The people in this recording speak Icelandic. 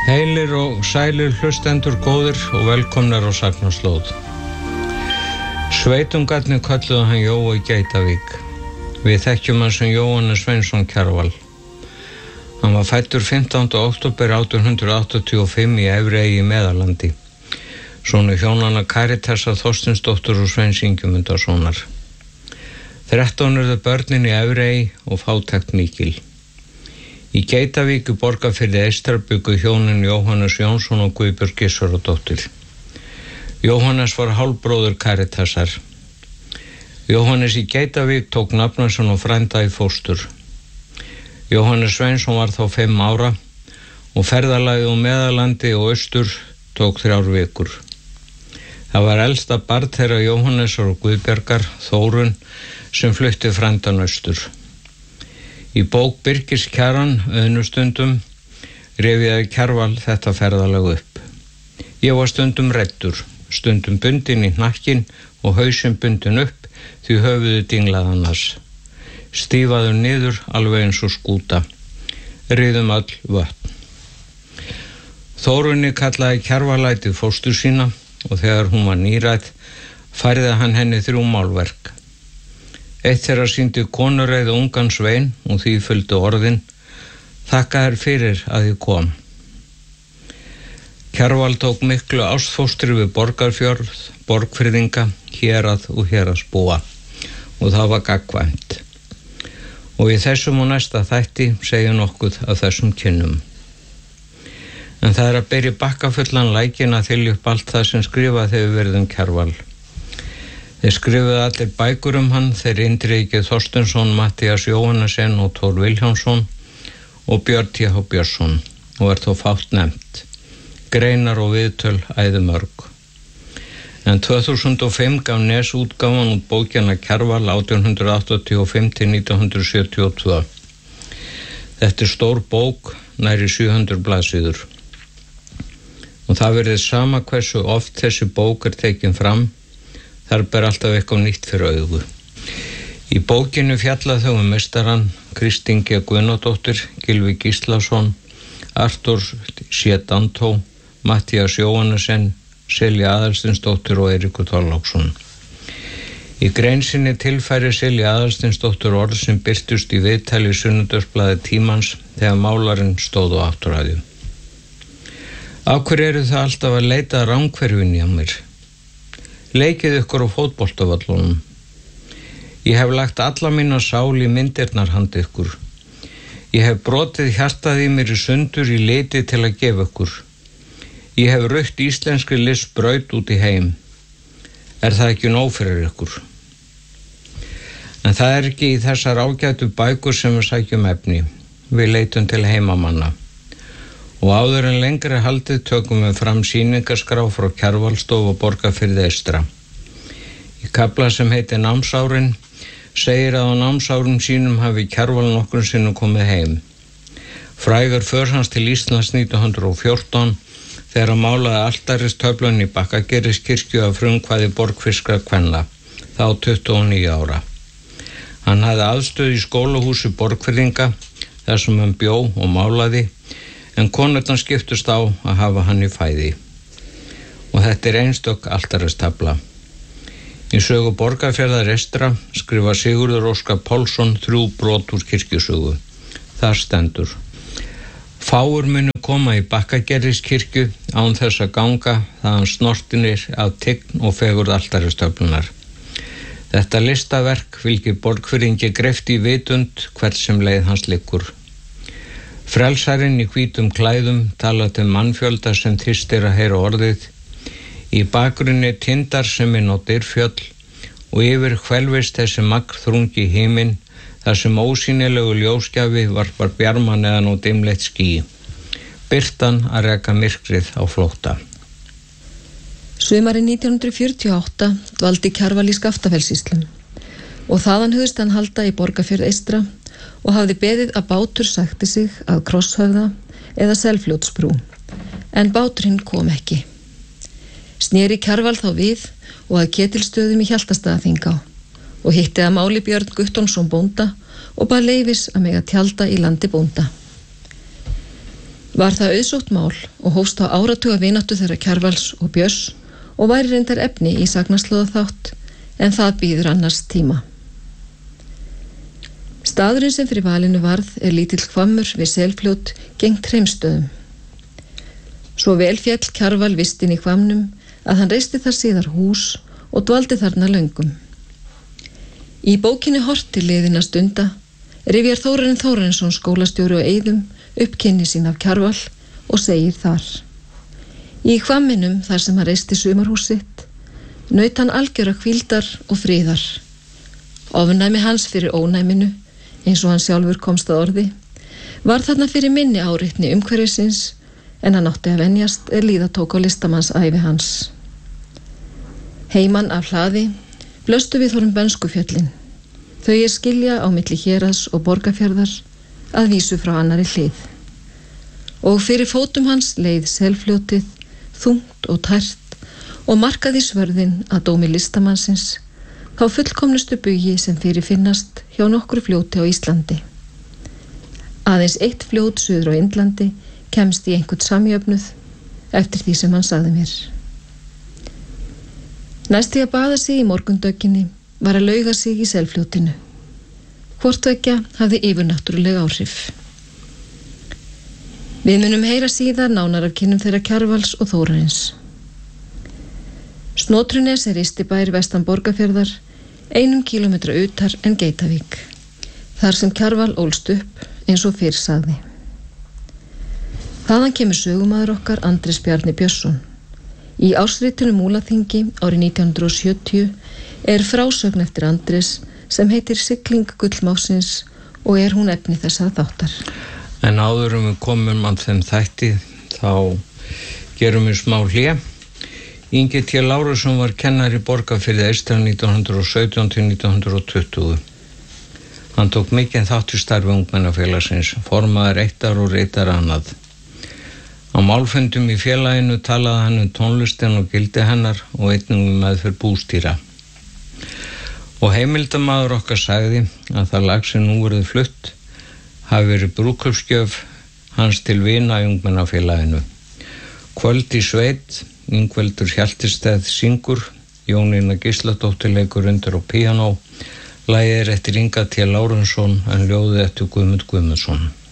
Heilir og sælir hlustendur góðir og velkomnar á Sagnaslóð. Sveitungarnir kölluðu hann Jóa í Geitavík. Við þekkjum hann sem Jóhannes Sveinsson Kjarval. Hann var fæddur 15. október 1885 í Efri-Eyju í Meðallandi. Sonur hjónanna Karítasar Þorsteinsdóttur og Sveins Ingimundarsonar. 13 urðu börnin í Efri-Eyju og fátækt mikil. Í Geitavík í Borgarfirði eystra bjuggu hjónin Jóhannes Jónsson og Guðbjörg Gissurardóttir. Jóhannes var hálfbróðir Karítasar. Jóhannes í Geitavík tók nafnason og frænda í fóstur. Jóhannes Sveinsson var þá 5 ára og ferðalagið um Meðallandi og austur tók 3 vikur. Það var elsta barn þeirra Jóhannesar og Guðbjargar, Þórunn, sem flutti frændan austur. Í bók Birgis Kjaran, Auðnustundum, rifjaði Kjarval þetta ferðalag upp. Ég var stundum reddur, stundum bundin í hnakkin og hausinn bundin upp því höfuðu dinglað annars. Stífaður niður alveg eins og skúta. Riðum öll vötn. Þórunni kallaði Kjarvalætið fóstur sína og þegar hún var nýræð færði hann henni 3 málverk. Eitt þeirra sýndi konureið ungan svein og því fylgdu orðin: Þakka þér fyrir að ég kom. Kjarval tók miklu ástfóstri við Borgarfjörð, Borgfirðinga, hérað og héraðsbúa og það var gagnkvæmt. Og í þessum og næsta þætti segja nokkuð af þessum kynnum. En það er að byrja bakkafullan lækinn að þylja upp allt það sem skrifað hefur verið Kjarval. Þeir skrifuðu allir bækur hann, þeir Indriði Þorsteinsson, Matthías Jóhannesson og Thor Vilhjálmsson og Björn T.H. Björnsson og er þó fátt nefnt. Greinar og viðtöl æðumörg. En 2005 gaf Nes útgáfan út bókina Kjarval 1885-1972. Þetta er stór bók, nærri 700 blaðsíður. Og það verið sama hversu oft þessi bók er tekin fram. Þar ber alltaf eitthvað nýtt fyrir augu. Í bókinu fjalla þau meistarann Kristín G. Guðnadóttir, Gylfi Gíslason, Arthur C. Dantó, Matthías Jóhannesson, Silja Aðalsteinsdóttir og Eiríkur Þorláksson. Í grein sinni tilfæri Silja Aðalsteinsdóttir orð sem birtust í viðtali í Sunnudagsblaði Tímans þegar málarinn stóð á afturræðu. Af hverju eru það alltaf að leita að rangverfinni á mér? Leikið ykkur á fótboltavöllunum. Ég hef lagt alla mína sál í myndirnar handa ykkur. Ég hef brotið hjartað í mér í sundur í liti til að gefa ykkur. Ég hef rautt íslenskri list braut út í heim. Er það ekki nóg fyrir ykkur? En það er ekki í þessar ágætu bækur sem við sækjum efni. Við leitum til heimamanna. Og áður en lengri haldið tökum við fram sýningarskrá frá Kjarvalstofu og Borgarfirði eystra. Í kafla sem heitir Námsárin segir að á námsárum sínum hafi Kjarval nokkrum sinnum komið heim. Frægur för hans til Íslands 1914 þegar hann málaði altaristöflun í Bakkagerðiskirkju af frumkvæði borgfirskra kvenna, þá 29 ára. Hann hafði aðstöð í skólahúsi Borgfirðinga þar sem hann bjó og málaði, en konurnar skiptust á að hafa hann í fæði. Og þetta er einstök altaristafla. Í sögu Borgarfjarðar eystra skrifa Sigurður Óskar Pálsson 3 brot úr kirkjusögu. Þar stendur: Fáur munu koma í Bakkagerðiskirkju án þess að ganga þaðan snortinir af tign og fegurð altaristöflunar. Þetta listaverk fylgir Borgfirðingi greift í vitund hvert sem leið hans liggur. Frelsarinn í hvítum klæðum talar til mannfjölda sem þyrstir að heyra orðið. Í bakgrunni tindar sem inn á Dyrfjöll og yfir hvelfist þessi magnþrungi himinn þar sem ósýnilegu ljósgjafi varpar bjarma neðan á dimmleitt ský. Birtan að reka myrkrið á flótta. Sumarið 1948 dvaldi Kjarval í Skaftafellssýslum og þaðan hugðist hann halda í Borgarfjörð eystra og hafði beðið að bátur sækti sig að Krosshöfða eða Selfljótsbrú, en báturinn kom ekki. Sneri Kjarval þá við og að Ketilstöðum í Hjaltastaðaþingá og hitti að máli Björn Guttormsson bónda og bað leyfis að mega tjalda í landi bónda. Var það auðsótt mál og hófst á áratuga vináttu þeirra Kjarvals og Björns og væri reyndar efni í sagnaslóðaþátt, en það bíður annars tíma. Staðurinn sem fyrir valinu varð lítill hvammur við Selfljót gegnt Hreimsstöðum. Svo vel féll Kjarval vistin í hvamnum að hann reisti þar síðar hús og dvaldi þarna löngum. Í bókinni Hort til liðinna stunda rifjar Þórarinn Þórarinsson skólastjóri og Eiðum upp kynni sín af Kjarval og segir þar: Í hvamminum þar sem hann reisti sumarhús sitt naut hann algjöra hvíldar og friðar. Ofnæmi hans fyrir ónæminu, eins og hann sjálfur komst að orði, var þarna fyrir minni áreitni umhverfisins en hann átti að venjast líða tók á listamannsævi hans. Heiman af hlaði blöstu við honum Bönskufjöllin. Þau skilja á milli Héraðs og Borgarfjarðar, að vísu frá annarri hlið. Og fyrir fótum hans leið Selfljótið, þungt og tært, og markaði svörðin að dómi listamannsins, þá fullkomnustu bugi sem fyrir finnast hjá nokkru fljóti á Íslandi. Aðeins eitt fljót suður á Indlandi kemst í einhvern samjöfnuð eftir því sem hann sagði mér. Næst því að baða sig í morgundögginni var að lauga sig í Selfljótinu. Hvort vekja hafði yfirnáttúruleg áhrif. Við munum heyra síðar nánar af kynnum þeirra Kjarvals og Þórarins. Snotrunes ystibær vestan Borgarfjarðar, 1 kílómetra utar en Geitavík, þar sem Kjarval ólst upp eins og fyrr sagði. Þaðan kemur sögumaður okkar Andrés Bjarni Björnsson. Í ársritinu Múlaþingi árið 1970 frásögn eftir Andrés sem heitir Sigling gullmásins og hún efni þessara þáttar. En áður við komum að þeim þætti þá gerum við smá hlé. Ingi T. Lárusson var kennari Borgarfirði eystra 1917 til 1920. Hann tók mikinn þátt í starfi ungmennafélagsins, formaður eittar og reitar annað. Á málfundum í félaginu talaði hann tónlistin og gildi hennar og einnig meðferð bústýra. Og heimildamaður okkar sagði að það lag sem nú verið flutt hafi verið brúðkaupsgjöf hans til vina í ungmennafélaginu. Kvöld í sveit, Ingveldur Hjaltesteð syngur, Jónína Gísladóttir leikur undir á píanó, lagið eftir Inga T. Lárusson en ljóðið eftir Guðmund Guðmundsson.